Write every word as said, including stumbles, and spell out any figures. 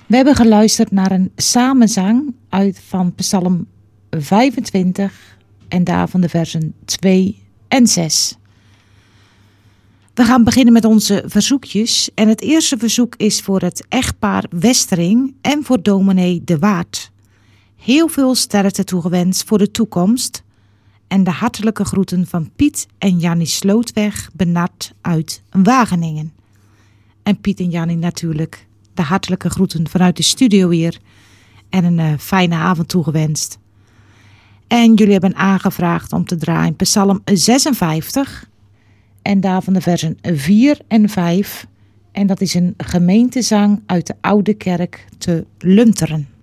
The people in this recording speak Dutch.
We hebben geluisterd naar een samenzang uit van Psalm vijfentwintig en daarvan de versen twee en zes. We gaan beginnen met onze verzoekjes en het eerste verzoek is voor het echtpaar Westering en voor dominee De Waard. Heel veel sterkte toegewenst voor de toekomst en de hartelijke groeten van Piet en Jannie Slootweg Benart uit Wageningen. En Piet en Jannie natuurlijk de hartelijke groeten vanuit de studio hier en een uh, fijne avond toegewenst. En jullie hebben aangevraagd om te draaien Psalm zesenvijftig en daarvan de versen vier en vijf. En dat is een gemeentezang uit de Oude Kerk te Lunteren.